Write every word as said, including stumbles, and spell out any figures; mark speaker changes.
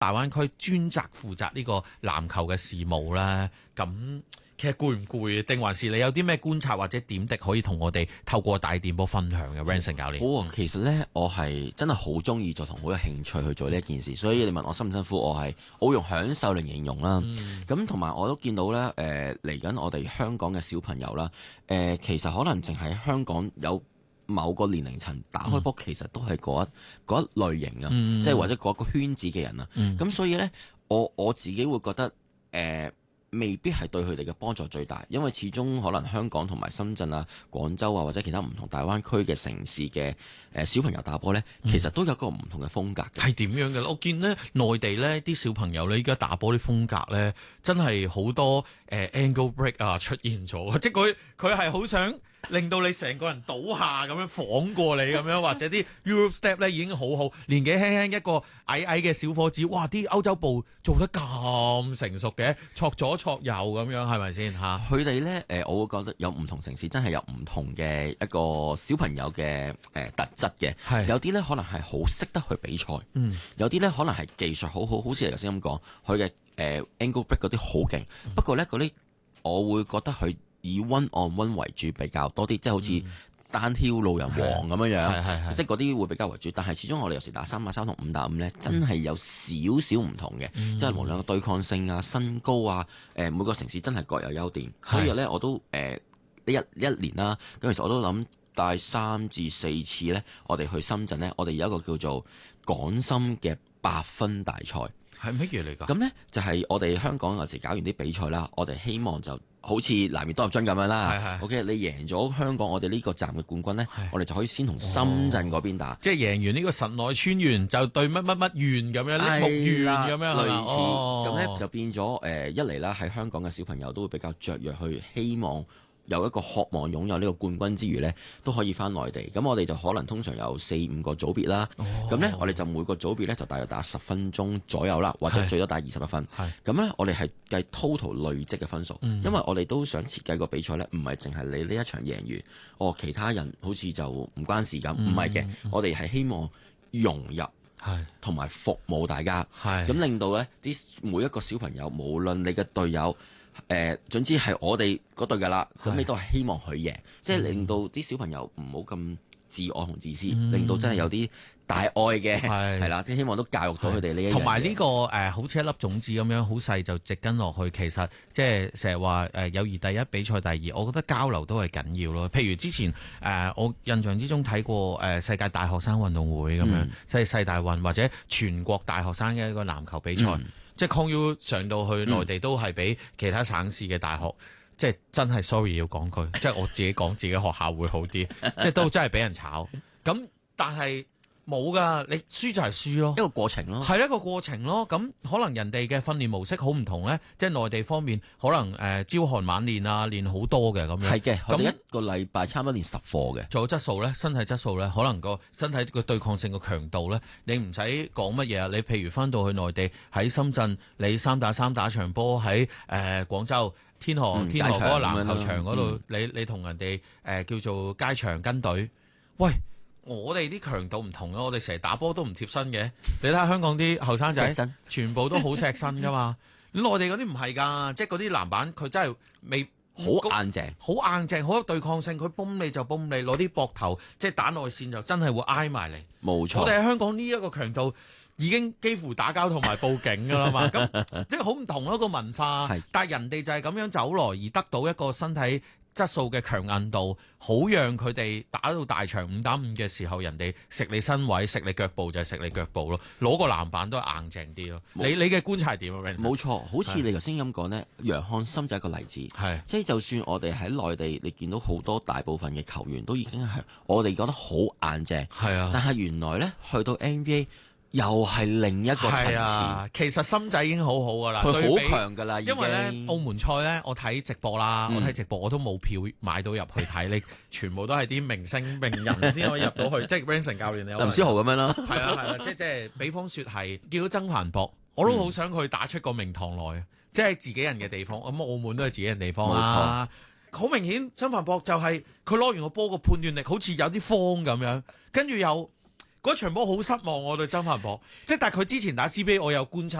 Speaker 1: 大灣區專責負責呢個籃球嘅事務咧？咁其實攰唔攰？定還是你有啲咩觀察或者點滴可以同我哋透過大電波分享嘅 Ranson 教練？
Speaker 2: 好啊，其實呢，我係真係好中意做同好有興趣去做呢一件事，所以你問我辛唔辛苦，我係我會用享受嚟形容啦。咁同埋我都見到呢，誒嚟緊我哋香港嘅小朋友啦，誒、呃、其實可能淨係香港有某個年齡層打開波，其實都係嗰一嗰一類型啊，嗯、即係或者嗰個圈子嘅人啊。咁、嗯、所以呢，我我自己會覺得誒。呃未必係對佢哋嘅幫助最大，因為始終可能香港同埋深圳啊、廣州啊或者其他唔同大灣區嘅城市嘅誒小朋友打波呢，其實都有個唔同嘅風格。係點樣嘅？我見呢內地呢啲小朋友呢，依家打波啲風格呢，真係好多誒、呃、angle break 啊出現咗，即係佢佢係好想令到你成個人倒下咁樣晃過你咁樣，或者啲 Europe step 咧已經好好，年紀輕輕一個矮矮嘅小伙子，哇！啲歐洲步做得咁成熟嘅，戳左戳右咁樣，係咪先嚇？佢哋咧誒，我會覺得有唔同城市真係有唔同嘅一個小朋友嘅誒、呃、特質嘅，係有啲咧可能係好識得去比賽，嗯，有啲咧可能係技術好好，好似你頭先咁講，佢嘅誒 angle break 嗰啲好勁，嗯、不過咧嗰啲我會覺得佢以 one on one 為主比較多啲，即係好似單挑路人王咁樣樣，嗯、即係嗰啲會比較為主。但係始終我哋有時打三打三同五打五咧，真係有少少唔同嘅，嗯、即係無論個對抗性啊、身高啊，誒每個城市真係各有優點。所以咧，我都誒呢一呢一年啦，咁其實我都諗帶三至四次咧，我哋去深圳咧，我哋有一個叫做港深嘅八分大賽。係乜嘢嚟㗎？咁咧就係、是、我哋香港有時搞完啲比賽啦，我哋希望就好似南面多入樽咁樣啦。係係 OK， 你贏咗香港我哋呢個站嘅冠軍咧，是我哋就可以先同深圳嗰邊打。哦、即係贏完呢個神奈川縣就對乜乜乜縣咁樣，鈴木縣咁樣類似。咁咧、哦、就變咗誒、呃、一嚟啦，喺香港嘅小朋友都會比較雀躍去希望。有一個渴望擁有呢個冠軍之餘呢，都可以翻內地。咁我哋就可能通常有四五個組別啦。咁呢、哦，我哋就每個組別呢，就大約打十分鐘左右啦，或者最多打二十一分。咁呢，我哋係計 total 累積嘅分數，嗯、因為我哋都想設計個比賽呢，唔係淨係你呢一場贏完，哦，其他人好似就唔關事咁，唔係嘅。我哋係希望融入，同埋服務大家。咁令到呢啲每一個小朋友，無論你嘅隊友。誒、呃，總之係我哋嗰隊㗎啦，咁你都係希望佢贏，嗯、即係令到啲小朋友唔好咁自我同自私，嗯、令到真係有啲大愛嘅，係啦，即係希望都教育到佢哋呢一樣。同埋呢個誒、呃，好似一粒種子咁樣，好細就植根落去。其實即係成日話誒，友誼第一，比賽第二，我覺得交流都係緊要咯。譬如之前誒、呃，我印象之中睇過誒、呃、世界大學生運動會咁樣，即係、嗯、世大運或者全國大學生嘅一個籃球比賽。嗯即係 Con U 上到去內地都係比其他省市嘅大學，嗯、即係真係 sorry 要講句，即係我自己講自己學校會好啲，即係都真係俾人炒。咁但係冇㗎，你輸就係輸咯，一個過程咯，係一個過程咯。咁可能人哋嘅訓練模式好唔同咧，即係內地方面可能誒、呃、朝寒晚練啊，練好多嘅咁樣。係嘅，咁一個禮拜差唔多練十課嘅。仲有質素咧，身體質素咧，可能個身體個對抗性個強度咧，你唔使講乜嘢啊。你譬如翻到去內地喺深圳，你三打三打場波喺誒廣州天河、嗯、天河嗰個籃球場嗰度，嗯、你你同人哋誒、呃、叫做街場跟隊，喂。我哋啲強度唔同啊！我哋成日打波都唔貼身嘅，你睇下香港啲後生仔，身全部都好錫身噶嘛。內地嗰啲唔係㗎，即係嗰啲籃板佢真係未好硬淨，好硬淨，好有對抗性。佢崩你就崩你，攞啲膊頭即係打內線就真係會挨埋嚟。冇錯，我哋喺香港呢一個強度已經幾乎打交同埋報警㗎啦嘛。咁即係好唔同一個文化，是但係人哋就係咁樣走來而得到一個身體質素嘅強韌度，好讓佢哋打到大場五打五嘅時候，人哋食你身位，食你腳步就係食你腳步咯。攞個籃板都係硬淨啲咯。沒你你嘅觀察係點啊？冇錯，好似你頭先咁講呢，楊漢森就係一個例子。係是，即係就算我哋喺內地，你見到好多大部分嘅球員都已經係我哋覺得好硬淨。係啊，但係原來呢，去到 N B A。又係另一個層次，啊、其實深仔已經好好噶啦，佢好強噶啦。因為咧澳門賽咧，我睇直播啦，嗯、我睇直播我都冇票買到入去睇，你全部都係啲明星名人先可以入到去，即係 Ranson 教練你林書豪咁樣咯。係啊係啊，即係即係比方説係叫到曾凡博，我都好想佢打出個名堂來，嗯、即係自己人嘅地方。咁澳門都係自己人地方啦。好明顯，曾凡博就係佢攞完個波個判斷力好似有啲慌咁樣，跟住又。
Speaker 1: 嗰場波好失望我對曾凡博，即係但係佢之前打 C B A 我有觀察。